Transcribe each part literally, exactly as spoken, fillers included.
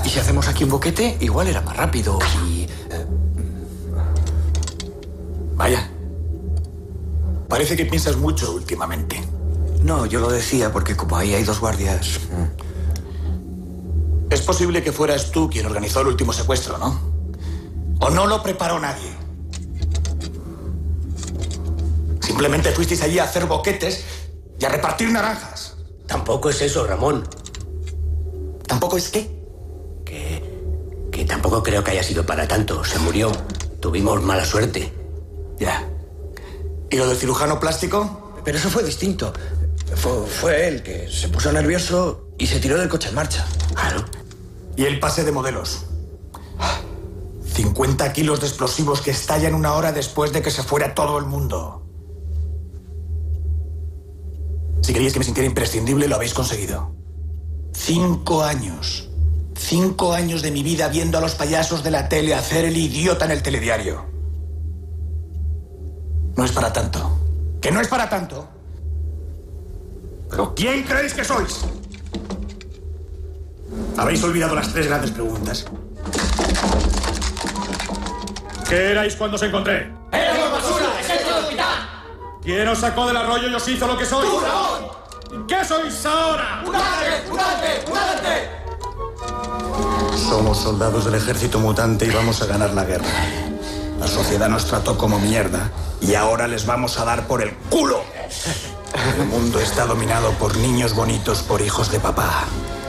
Y si hacemos aquí un boquete, igual era más rápido y... Eh... Vaya. Parece que piensas mucho últimamente. No, yo lo decía porque como ahí hay dos guardias... Es posible que fueras tú quien organizó el último secuestro, ¿no? ¿O no lo preparó nadie? Simplemente fuisteis allí a hacer boquetes y a repartir naranjas. Tampoco es eso, Ramón. ¿Tampoco es qué? Que... que tampoco creo que haya sido para tanto. Se murió. Tuvimos mala suerte. Ya. ¿Y lo del cirujano plástico? Pero eso fue distinto. Fue, fue él que se puso nervioso y se tiró del coche en marcha. Claro. ¿Y el pase de modelos? cincuenta kilos de explosivos que estallan una hora después de que se fuera todo el mundo. Si queríais que me sintiera imprescindible, lo habéis conseguido. Cinco años. Cinco años de mi vida viendo a los payasos de la tele hacer el idiota en el telediario. No es para tanto. ¿Que no es para tanto? ¿Pero quién creéis que sois? Habéis olvidado las tres grandes preguntas. ¿Qué erais cuando os encontré? ¡Éramos basura! ¡Ejército del hospital! ¿Quién os sacó del arroyo y os hizo lo que sois? ¡Tú, Ramón! ¿Y qué sois ahora? ¡Mutante! ¡Mutante! ¡Mutante! Somos soldados del ejército mutante y vamos a ganar la guerra. La sociedad nos trató como mierda y ahora les vamos a dar por el culo. El mundo está dominado por niños bonitos, por hijos de papá.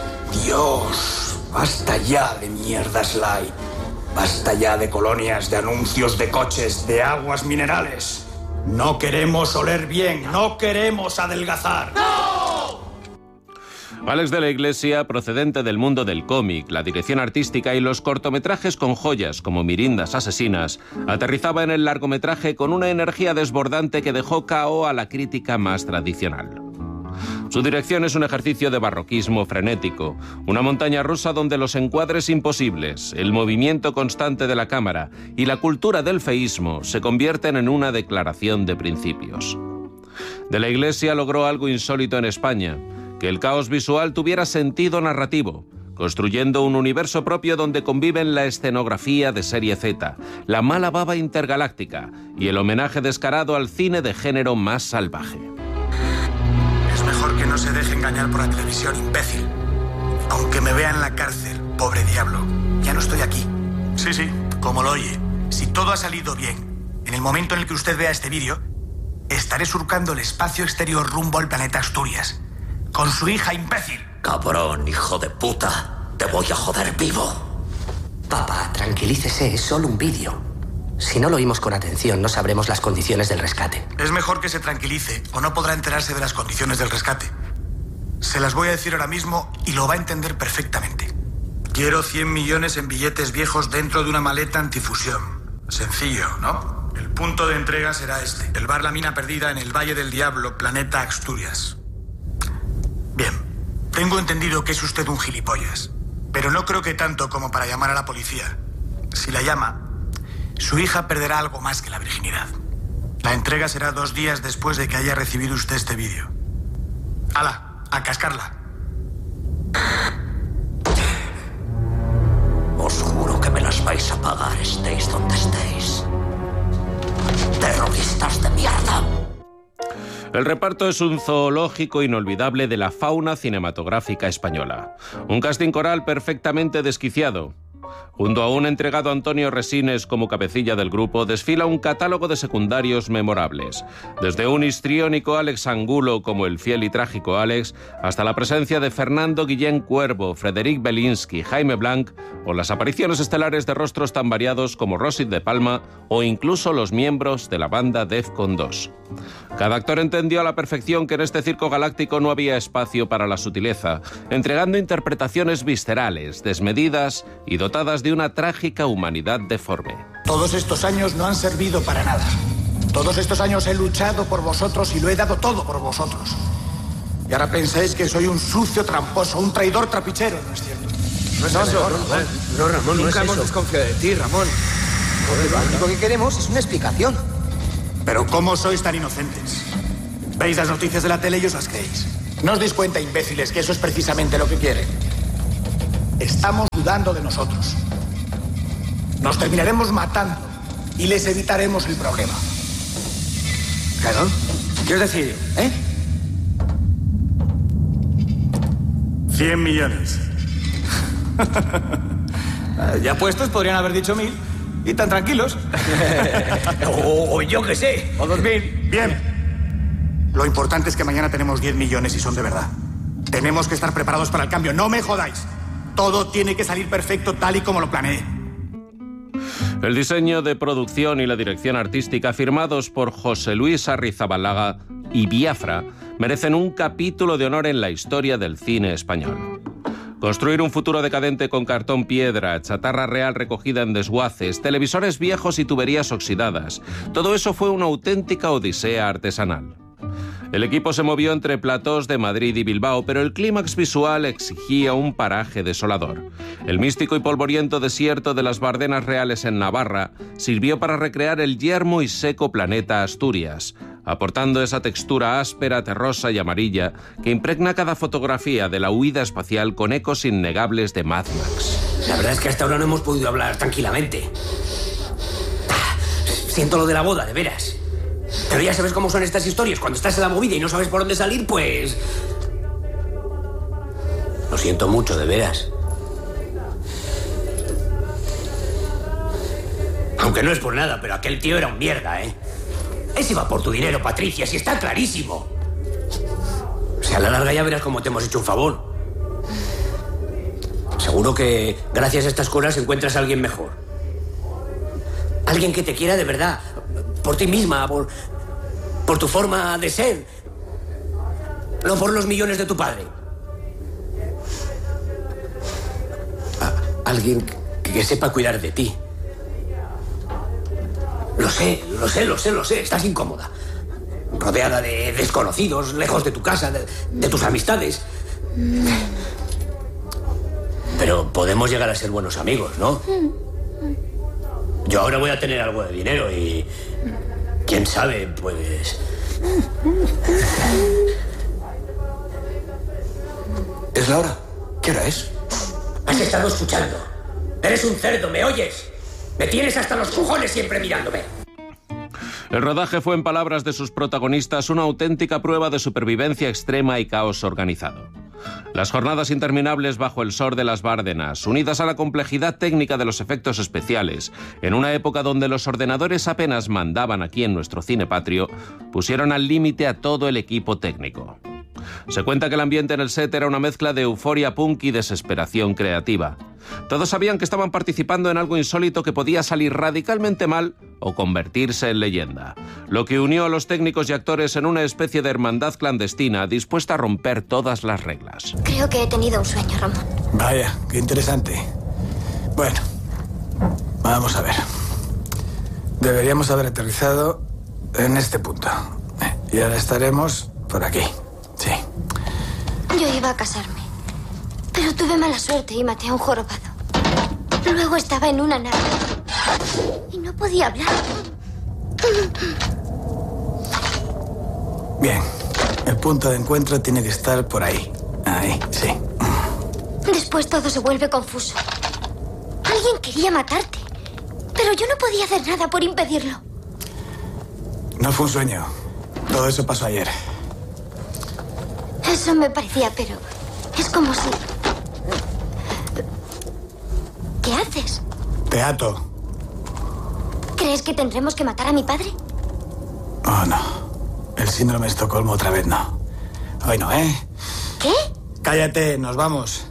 Dios, basta ya de mierdas light. Basta ya de colonias, de anuncios de coches, de aguas minerales. No queremos oler bien, no queremos adelgazar. ¡No! Álex de la Iglesia, procedente del mundo del cómic, la dirección artística y los cortometrajes con joyas como Mirindas asesinas, aterrizaba en el largometraje con una energía desbordante que dejó K O a la crítica más tradicional. Su dirección es un ejercicio de barroquismo frenético, una montaña rusa donde los encuadres imposibles, el movimiento constante de la cámara y la cultura del feísmo se convierten en una declaración de principios. De la Iglesia logró algo insólito en España, que el caos visual tuviera sentido narrativo, construyendo un universo propio donde conviven la escenografía de serie Z, la mala baba intergaláctica y el homenaje descarado al cine de género más salvaje. Es mejor que no se deje engañar por la televisión, imbécil. Aunque me vea en la cárcel, pobre diablo, ya no estoy aquí. Sí, sí, como lo oye. Si todo ha salido bien, en el momento en el que usted vea este vídeo, estaré surcando el espacio exterior rumbo al planeta Asturias. Con su hija, imbécil. Cabrón, hijo de puta. Te voy a joder vivo. Papá, tranquilícese, es solo un vídeo. Si no lo oímos con atención, no sabremos las condiciones del rescate. Es mejor que se tranquilice o no podrá enterarse de las condiciones del rescate. Se las voy a decir ahora mismo y lo va a entender perfectamente. Quiero cien millones en billetes viejos dentro de una maleta antifusión. Sencillo, ¿no? El punto de entrega será este. El bar La Mina Perdida en el Valle del Diablo, planeta Asturias. Bien, tengo entendido que es usted un gilipollas, pero no creo que tanto como para llamar a la policía. Si la llama, su hija perderá algo más que la virginidad. La entrega será dos días después de que haya recibido usted este vídeo. ¡Hala! ¡A cascarla! Os juro que me las vais a pagar, estéis donde estéis. ¡Terroristas de mierda! El reparto es un zoológico inolvidable de la fauna cinematográfica española. Un casting coral perfectamente desquiciado. Junto a un entregado Antonio Resines como cabecilla del grupo, desfila un catálogo de secundarios memorables. Desde un histriónico Alex Angulo como el fiel y trágico Alex, hasta la presencia de Fernando Guillén Cuervo, Frederic Belinsky, Jaime Blanc, o las apariciones estelares de rostros tan variados como Rosy de Palma o incluso los miembros de la banda Defcon dos. Cada actor entendió a la perfección que en este circo galáctico no había espacio para la sutileza, entregando interpretaciones viscerales, desmedidas y dotadas de una trágica humanidad deforme. Todos estos años no han servido para nada. Todos estos años he luchado por vosotros y lo he dado todo por vosotros. Y ahora pensáis que soy un sucio tramposo, un traidor trapichero, ¿no es cierto? No es eso, Ramón. Ramón. No, Ramón, no Nunca es hemos eso. desconfiado de ti, Ramón. Lo único que queremos es una explicación. Pero ¿cómo sois tan inocentes? Veis las noticias de la tele y os las creéis. ¿No os dais cuenta, imbéciles, que eso es precisamente lo que quieren? estamos dudando de nosotros. Nos terminaremos matando y les evitaremos el problema. ¿Claro? ¿Qué os decir? ¿Eh? Cien millones. Ya puestos podrían haber dicho mil. Y tan tranquilos. o, o yo qué sé. O dos mil. Bien. Lo importante es que mañana tenemos diez millones y son de verdad. Tenemos que estar preparados para el cambio. No me jodáis. Todo tiene que salir perfecto tal y como lo planeé. El diseño de producción y la dirección artística, firmados por José Luis Arrizabalaga y Biafra, merecen un capítulo de honor en la historia del cine español. Construir un futuro decadente con cartón piedra, chatarra real recogida en desguaces, televisores viejos y tuberías oxidadas, todo eso fue una auténtica odisea artesanal. El equipo se movió entre platós de Madrid y Bilbao, pero el clímax visual exigía un paraje desolador. El místico y polvoriento desierto de las Bardenas Reales en Navarra sirvió para recrear el yermo y seco planeta Asturias, aportando esa textura áspera, terrosa y amarilla que impregna cada fotografía de la huida espacial con ecos innegables de Mad Max. La verdad es que hasta ahora no hemos podido hablar tranquilamente. Siento lo de la boda, de veras. Pero ya sabes cómo son estas historias. Cuando estás en la movida y no sabes por dónde salir, pues... Lo siento mucho, de veras. Aunque no es por nada, pero aquel tío era un mierda, ¿eh? Ese va por tu dinero, Patricia, si está clarísimo. O sea, a la larga ya verás cómo te hemos hecho un favor. Seguro que gracias a estas cosas encuentras a alguien mejor. Alguien que te quiera de verdad. Por ti misma, por, por tu forma de ser. No por los millones de tu padre. A- alguien que, que sepa cuidar de ti. Lo sé, lo sé, lo sé, lo sé. Estás incómoda. Rodeada de desconocidos, lejos de tu casa, de, de tus amistades. Pero podemos llegar a ser buenos amigos, ¿no? Yo ahora voy a tener algo de dinero y... ¿Quién sabe? Pues... ¿Es la hora? ¿Qué hora es? Has estado escuchando. Eres un cerdo, ¿me oyes? Me tienes hasta los cojones siempre mirándome. El rodaje fue, en palabras de sus protagonistas, una auténtica prueba de supervivencia extrema y caos organizado. Las jornadas interminables bajo el sol de las Bárdenas, unidas a la complejidad técnica de los efectos especiales, en una época donde los ordenadores apenas mandaban aquí en nuestro cine patrio, pusieron al límite a todo el equipo técnico. Se cuenta que el ambiente en el set era una mezcla de euforia punk y desesperación creativa. Todos sabían que estaban participando en algo insólito que podía salir radicalmente mal o convertirse en leyenda, lo que unió a los técnicos y actores en una especie de hermandad clandestina dispuesta a romper todas las reglas. Creo que he tenido un sueño, Ramón. Vaya, qué interesante. Bueno, vamos a ver. Deberíamos haber aterrizado en este punto. Y ahora estaremos por aquí. Sí. Yo iba a casarme, pero tuve mala suerte y maté a un jorobado. Luego estaba en una nave y no podía hablar. Bien, el punto de encuentro tiene que estar por ahí. Ahí, sí. Después todo se vuelve confuso. Alguien quería matarte, pero yo no podía hacer nada por impedirlo. No fue un sueño. Todo eso pasó ayer. Eso me parecía, pero es como si... ¿Qué haces? Te ato. ¿Crees que tendremos que matar a mi padre? Oh, no. El síndrome de Estocolmo otra vez no. Hoy no, ¿eh? ¿Qué? Cállate, nos vamos.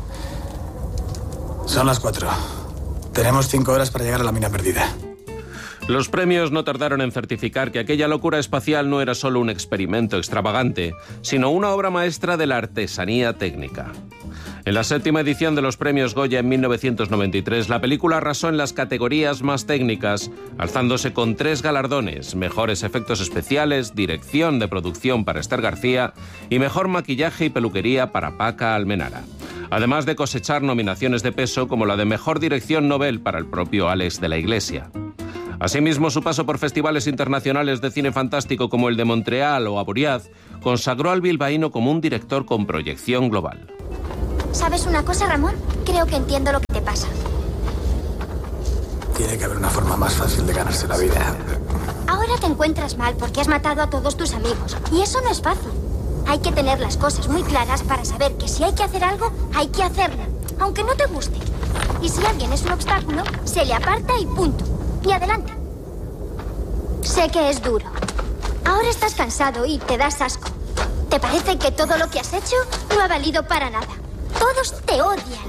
Son las cuatro. Tenemos cinco horas para llegar a la mina perdida. Los premios no tardaron en certificar que aquella locura espacial no era solo un experimento extravagante, sino una obra maestra de la artesanía técnica. En la séptima edición de los premios Goya en mil novecientos noventa y tres, la película arrasó en las categorías más técnicas, alzándose con tres galardones: mejores efectos especiales, dirección de producción para Esther García y mejor maquillaje y peluquería para Paca Almenara. Además de cosechar nominaciones de peso como la de mejor dirección Nobel para el propio Alex de la Iglesia. Asimismo, su paso por festivales internacionales de cine fantástico como el de Montreal o Avoriaz consagró al bilbaíno como un director con proyección global. ¿Sabes una cosa, Ramón? Creo que entiendo lo que te pasa. Tiene que haber una forma más fácil de ganarse la vida. Ahora te encuentras mal porque has matado a todos tus amigos. Y eso no es fácil. Hay que tener las cosas muy claras para saber que si hay que hacer algo, hay que hacerlo. Aunque no te guste. Y si alguien es un obstáculo, se le aparta y punto. Y adelante. Sé que es duro. Ahora estás cansado y te das asco. ¿Te parece que todo lo que has hecho no ha valido para nada? Todos te odian.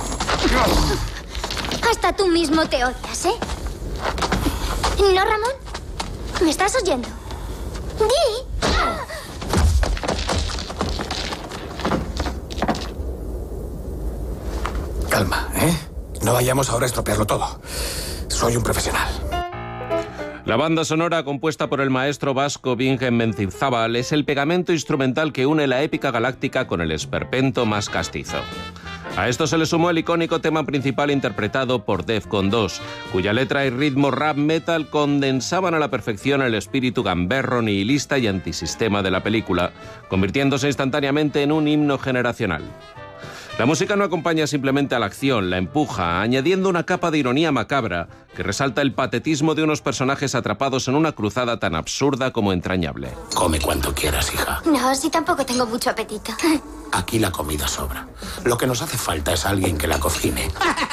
Hasta tú mismo te odias, ¿eh? ¿No, Ramón? ¿Me estás oyendo? ¡Di! Calma, ¿eh? No vayamos ahora a estropearlo todo. Soy un profesional. La banda sonora, compuesta por el maestro vasco Bingen Mendizabal, es el pegamento instrumental que une la épica galáctica con el esperpento más castizo. A esto se le sumó el icónico tema principal interpretado por Defcon dos, cuya letra y ritmo rap metal condensaban a la perfección el espíritu gamberro, nihilista y antisistema de la película, convirtiéndose instantáneamente en un himno generacional. La música no acompaña simplemente a la acción, la empuja, añadiendo una capa de ironía macabra que resalta el patetismo de unos personajes atrapados en una cruzada tan absurda como entrañable. Come cuanto quieras, hija. No, sí, tampoco tengo mucho apetito. Aquí la comida sobra. Lo que nos hace falta es alguien que la cocine.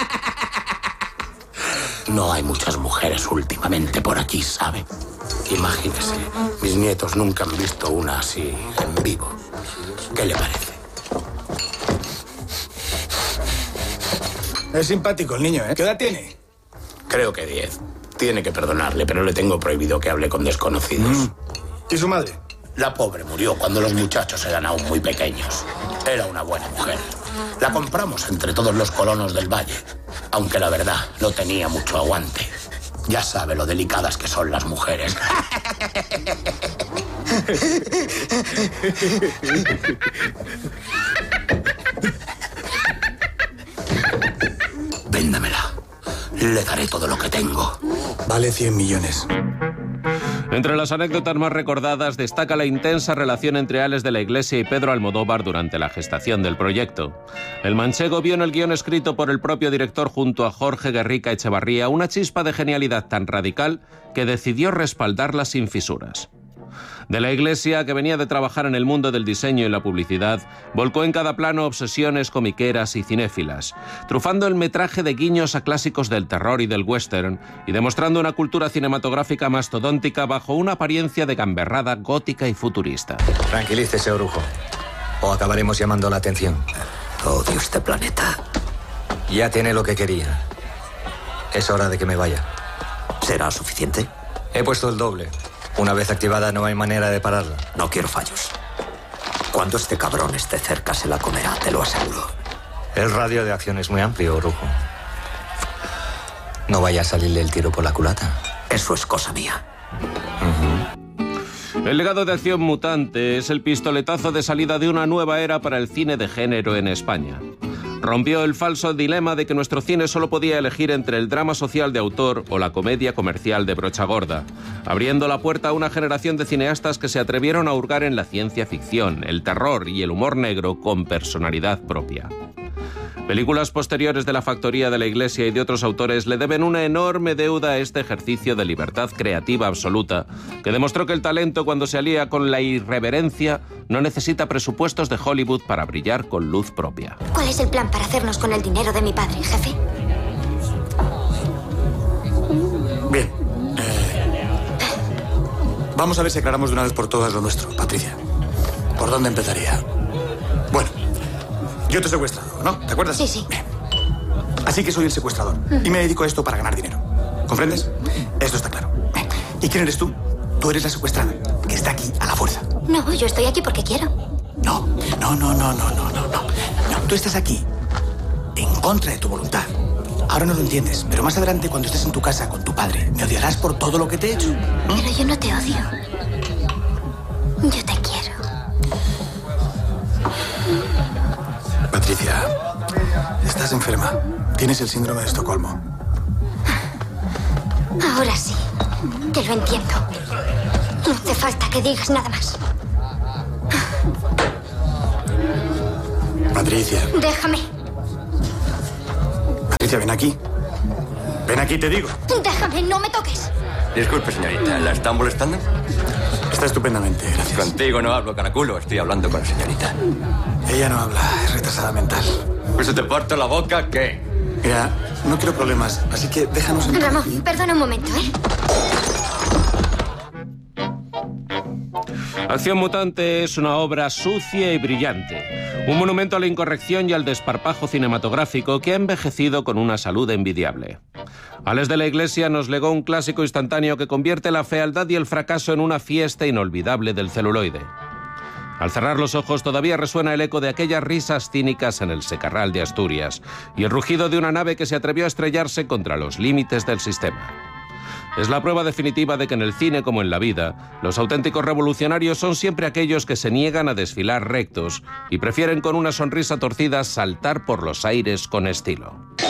No hay muchas mujeres últimamente por aquí, ¿sabe? Imagínese, mis nietos nunca han visto una así en vivo. ¿Qué le parece? Es simpático el niño, ¿eh? ¿Qué edad tiene? Creo que diez. Tiene que perdonarle, pero le tengo prohibido que hable con desconocidos. Mm. ¿Y su madre? La pobre murió cuando los muchachos eran aún muy pequeños. Era una buena mujer. La compramos entre todos los colonos del valle, aunque la verdad no tenía mucho aguante. Ya sabe lo delicadas que son las mujeres. Véndamela. Le daré todo lo que tengo. Vale cien millones. Entre las anécdotas más recordadas destaca la intensa relación entre Ales de la Iglesia y Pedro Almodóvar durante la gestación del proyecto. El manchego vio en el guión escrito por el propio director junto a Jorge Guerrica Echevarría una chispa de genialidad tan radical que decidió respaldarla sin fisuras. De la Iglesia, que venía de trabajar en el mundo del diseño y la publicidad, volcó en cada plano obsesiones comiqueras y cinéfilas, trufando el metraje de guiños a clásicos del terror y del western y demostrando una cultura cinematográfica mastodóntica bajo una apariencia de gamberrada gótica y futurista. Tranquilícese, Orujo, o acabaremos llamando la atención. Odio este planeta. Ya tiene lo que quería. Es hora de que me vaya. ¿Será suficiente? He puesto el doble. Una vez activada no hay manera de pararla. No quiero fallos. Cuando este cabrón esté cerca se la comerá, te lo aseguro. El radio de acción es muy amplio, Orujo. No vaya a salirle el tiro por la culata. Eso es cosa mía. Uh-huh. El legado de Acción Mutante es el pistoletazo de salida de una nueva era para el cine de género en España. Rompió el falso dilema de que nuestro cine solo podía elegir entre el drama social de autor o la comedia comercial de brocha gorda, abriendo la puerta a una generación de cineastas que se atrevieron a hurgar en la ciencia ficción, el terror y el humor negro con personalidad propia. Películas posteriores de La Factoría de la Iglesia y de otros autores le deben una enorme deuda a este ejercicio de libertad creativa absoluta, que demostró que el talento, cuando se alía con la irreverencia, no necesita presupuestos de Hollywood para brillar con luz propia. ¿Cuál es el plan para hacernos con el dinero de mi padre, jefe? Bien. Eh, vamos a ver si aclaramos de una vez por todas lo nuestro, Patricia. ¿Por dónde empezaría? Bueno, yo te he secuestrado, ¿no? ¿Te acuerdas? Sí, sí. Bien. Así que soy el secuestrador. Y me dedico a esto para ganar dinero. ¿Comprendes? Esto está claro. Bien. ¿Y quién eres tú? Tú eres la secuestrada, que está aquí a la fuerza. No, yo estoy aquí porque quiero. No, no, no, no, no, no, no, no. No, tú estás aquí en contra de tu voluntad. Ahora no lo entiendes, pero más adelante, cuando estés en tu casa con tu padre, me odiarás por todo lo que te he hecho. ¿Mm? Pero yo no te odio. Yo te quiero. Patricia, estás enferma. Tienes el síndrome de Estocolmo. Ahora sí, te lo entiendo. No hace falta que digas nada más. Patricia. Déjame. Patricia, ven aquí. Ven aquí, te digo. Déjame, no me toques. Disculpe, señorita, ¿la están molestando? Está estupendamente, gracias. Contigo no hablo, caraculo. Estoy hablando con la señorita. Ella no habla, es retrasada mental. Pues si te parto la boca, ¿qué? Mira, no quiero problemas, así que déjanos en... Ramón, perdona un momento, ¿eh? Acción Mutante es una obra sucia y brillante. Un monumento a la incorrección y al desparpajo cinematográfico que ha envejecido con una salud envidiable. Alex de la Iglesia nos legó un clásico instantáneo que convierte la fealdad y el fracaso en una fiesta inolvidable del celuloide. Al cerrar los ojos todavía resuena el eco de aquellas risas cínicas en el secarral de Asturias y el rugido de una nave que se atrevió a estrellarse contra los límites del sistema. Es la prueba definitiva de que en el cine como en la vida, los auténticos revolucionarios son siempre aquellos que se niegan a desfilar rectos y prefieren con una sonrisa torcida saltar por los aires con estilo.